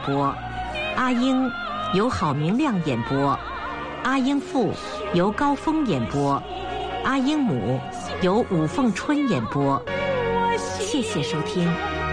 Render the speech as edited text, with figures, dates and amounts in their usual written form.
播，阿英由郝明亮演播，阿英父由高峰演播，阿英母由武凤春演播。谢谢收听。